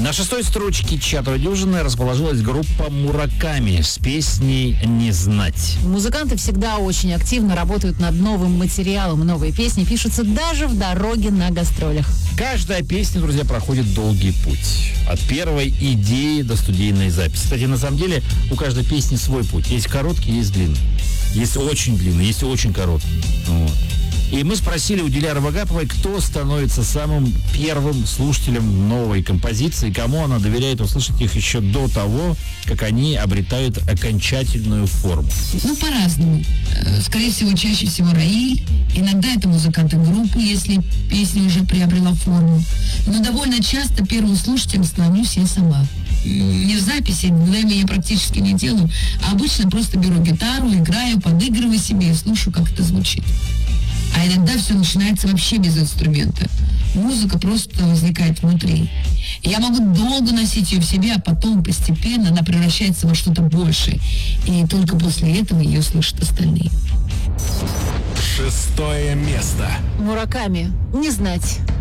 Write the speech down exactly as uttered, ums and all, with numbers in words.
На шестой строчке чарта дюжины расположилась группа «Мураками» с песней «Не знать». Музыканты всегда очень активно работают над новым материалом. Новые песни пишутся даже в дороге на гастролях. Каждая песня, друзья, проходит долгий путь. От первой идеи до студийной записи. Кстати, на самом деле, у каждой песни свой путь. Есть короткий, есть длинный. Есть очень длинный, есть очень короткий. Вот. И мы спросили у Диляры Вагаповой, кто становится самым первым слушателем новой композиции, кому она доверяет услышать их еще до того, как они обретают окончательную форму. Ну, по-разному. Скорее всего, чаще всего Раиль. Иногда это музыканты группы, если песня уже приобрела форму. Но довольно часто первым слушателем становлюсь я сама. Не в записи, годами я практически не делаю, а обычно просто беру гитару, играю, подыгрываю себе и слушаю, как это звучит. А иногда все начинается вообще без инструмента. Музыка просто возникает внутри. И я могу долго носить ее в себе, а потом постепенно она превращается во что-то большее. И только после этого ее слышат остальные. Шестое место. Мураками. Не знать.